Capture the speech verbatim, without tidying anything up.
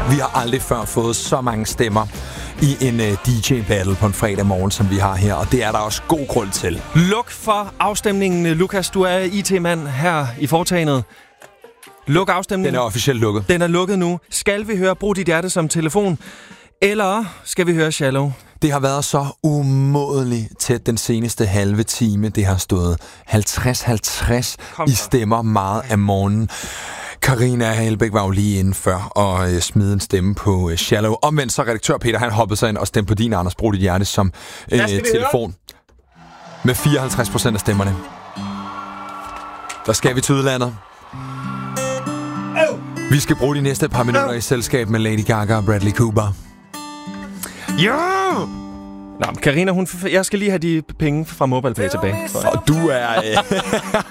Vi har aldrig før fået så mange stemmer i en uh, D J-battle på en fredag morgen, som vi har her, og det er der også god grund til. Luk for afstemningen, Lukas. Du er I T-mand her i foretagendet. Luk afstemningen. Den er officielt lukket. Den er lukket nu. Skal vi høre Brug dit hjerte som telefon, eller skal vi høre Shallow? Det har været så umådeligt tæt den seneste halve time. Det har stået halvtreds halvtreds i stemmer meget af morgenen. Karina Helbæk var jo lige inde før og øh, smide en stemme på øh, Shallow. Omvendt så redaktør Peter, han hoppede sig ind og stemte på din, Anders, Brug dit hjerte som øh, telefon. Med fireoghalvtreds procent af stemmerne. Der skal vi til udlandet. Vi skal bruge de næste par minutter i selskab med Lady Gaga og Bradley Cooper. Ja! Nå, Karina, hun, jeg skal lige have de penge fra MobilePay tilbage. Og du er... Øh